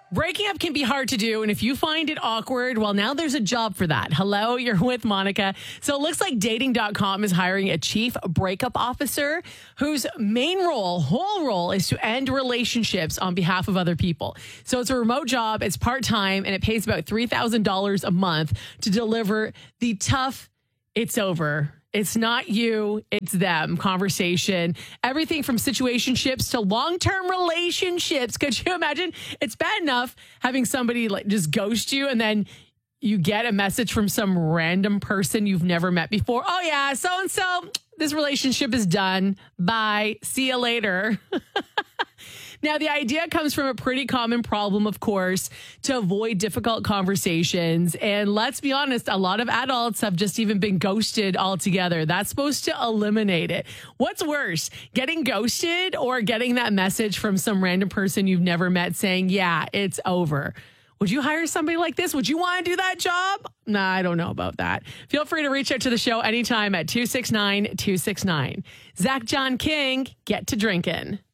Breaking up can be hard to do, and if you find it awkward, well, now there's a job for that. Hello, you're with Monica. So it looks like Dating.com is hiring a chief breakup officer whose whole role is to end relationships on behalf of other people. So it's a remote job, it's part-time, and it pays about $3,000 a month to deliver the tough, it's over, it's not you, it's them conversation. Everything from situationships to long-term relationships. Could you imagine? It's bad enough having somebody like just ghost you and then you get a message from some random person you've never met before. Oh yeah, so-and-so, this relationship is done. Bye. See you later. Now, the idea comes from a pretty common problem, of course, to avoid difficult conversations. And let's be honest, a lot of adults have just even been ghosted altogether. That's supposed to eliminate it. What's worse, getting ghosted or getting that message from some random person you've never met saying, yeah, it's over? Would you hire somebody like this? Would you want to do that job? Nah, I don't know about that. Feel free to reach out to the show anytime at 269-269. Zach John King, get to drinking.